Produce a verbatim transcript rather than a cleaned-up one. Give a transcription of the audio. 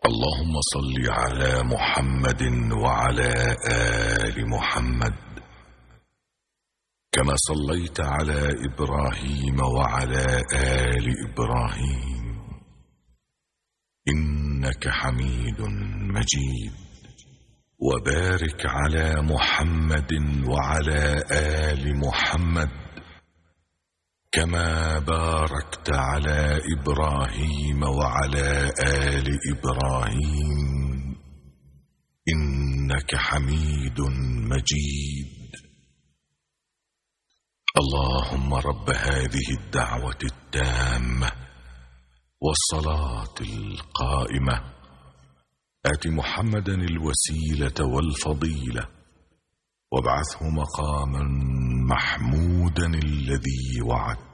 اللهم صل على محمد وعلى آل محمد كما صليت على إبراهيم وعلى آل إبراهيم إنك حميد مجيد. وبارك على محمد وعلى آل محمد كما باركت على إبراهيم وعلى آل إبراهيم إنك حميد مجيد. اللهم رب هذه الدعوة التامة والصلاة القائمة آت محمدا الوسيلة والفضيلة وابعثه مقاما محمودا الذي وعدت.